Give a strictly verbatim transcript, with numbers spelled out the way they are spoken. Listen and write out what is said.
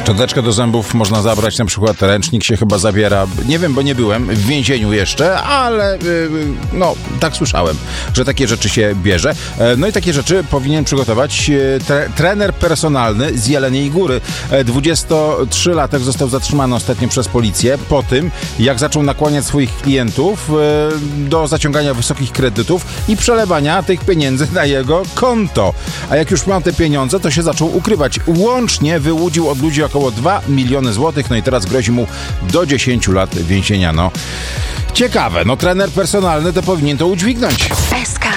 Szczoteczkę do zębów można zabrać, na przykład ręcznik się chyba zabiera. Nie wiem, bo nie byłem w więzieniu jeszcze, ale yy, no, tak słyszałem, że takie rzeczy się bierze. E, no i takie rzeczy powinien przygotować e, tre, trener personalny z Jeleniej Góry. E, dwudziestotrzylatek został zatrzymany ostatnio przez policję po tym, jak zaczął nakłaniać swoich klientów e, do zaciągania wysokich kredytów i przelewania tych pieniędzy na jego konto. A jak już miał te pieniądze, to się zaczął ukrywać. Łącznie wyłudził od ludzi około dwa miliony złotych, no i teraz grozi mu do dziesięciu lat więzienia. No, ciekawe, no trener personalny to powinien to udźwignąć.